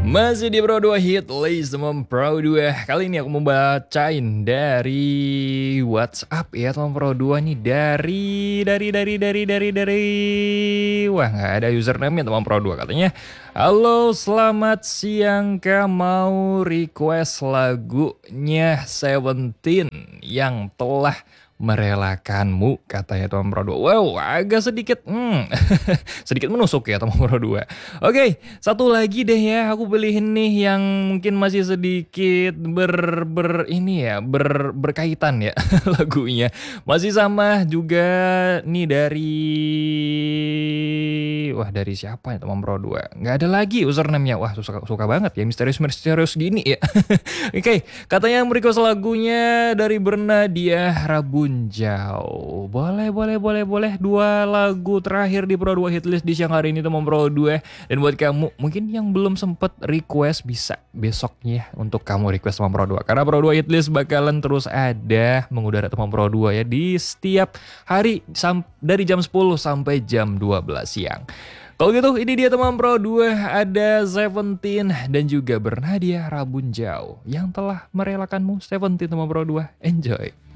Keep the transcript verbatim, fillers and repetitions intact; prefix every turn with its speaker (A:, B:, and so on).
A: Masih di Pro dua Hit List teman Pro dua. Kali ini aku mau bacain dari WhatsApp ya teman Pro dua nih. Dari, dari, dari, dari, dari, dari Wah nggak ada username-nya teman Pro dua. Katanya, halo selamat siang, Kak, mau request lagunya Seventeen yang telah merelakanmu, katanya teman Pro dua. Wow, agak sedikit hmm, sedikit menusuk ya teman Pro dua. Oke, satu lagi deh ya, aku pilihin nih yang mungkin masih sedikit ber, ber ini ya, ber, berkaitan ya lagunya. Masih sama juga nih dari Wah, dari siapa ya teman Pro dua? Nggak ada lagi username-nya. Wah, suka, suka banget ya misterius-misterius gini ya. Oke, katanya yang request lagunya dari Bernadia Rabunjau. Boleh, boleh, boleh, boleh. Dua lagu terakhir di Pro dua Hitlist di siang hari ini teman Pro dua. Dan buat kamu mungkin yang belum sempet request, bisa besoknya untuk kamu request teman Pro dua. Karena Pro dua Hitlist bakalan terus ada mengudara teman Pro dua ya di setiap hari dari jam sepuluh sampai jam dua belas siang. Kalau gitu, ini dia teman Pro dua, ada Seventeen dan juga Bernadia Rabunjau yang telah merelakanmu. Seventeen teman Pro dua, enjoy.